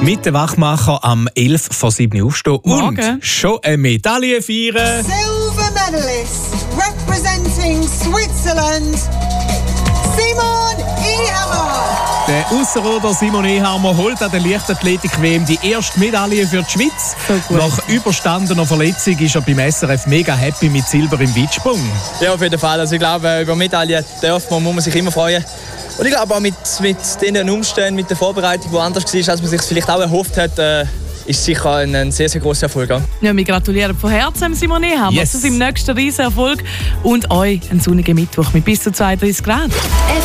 Mit den Wachmacher am 11:07 aufstehen Morgen. und schon eine Medaille feiern. Silver medalist representing Switzerland, Simon Ehammer. Der Ausserrhoder Simon Ehammer holt an der Leichtathletik-WM die erste Medaille für die Schweiz. So gut. Nach überstandener Verletzung ist er beim SRF mega happy mit Silber im Weitsprung. Ja, auf jeden Fall. Also ich glaube, über Medaillen muss man sich immer freuen. Und ich glaube auch mit den Umständen, mit der Vorbereitung, die anders war, als man sich vielleicht auch erhofft hat, ist sicher ein sehr, sehr grosser Erfolg. Ja, wir gratulieren von Herzen Simon Ehammer Yes. zu seinem nächsten Riesenerfolg und euch einen sonnigen Mittwoch mit bis zu 32 Grad.